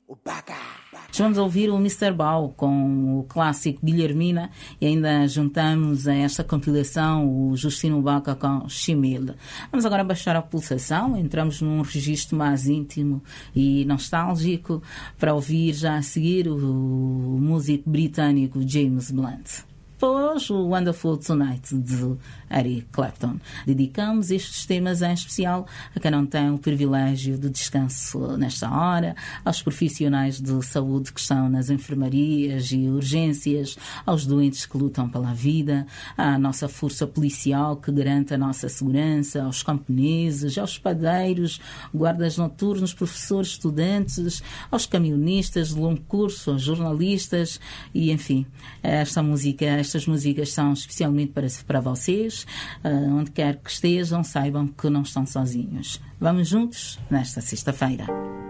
Vamos ouvir o Mr. Bau com o clássico Guilhermina e ainda juntamos a esta compilação o Justino Baca com Chimil. Vamos agora baixar a pulsação, entramos num registro mais íntimo e nostálgico para ouvir já a seguir o músico britânico James Blunt. Depois, o Wonderful Tonight de Eric Clapton. Dedicamos estes temas em especial a quem não tem o privilégio de descanso nesta hora, aos profissionais de saúde que estão nas enfermarias e urgências, aos doentes que lutam pela vida, à nossa força policial que garante a nossa segurança, aos camponeses, aos padeiros, guardas noturnos, professores, estudantes, aos camionistas de longo curso, aos jornalistas e, enfim, estas músicas são especialmente para vocês. Onde quer que estejam, saibam que não estão sozinhos. Vamos juntos nesta sexta-feira.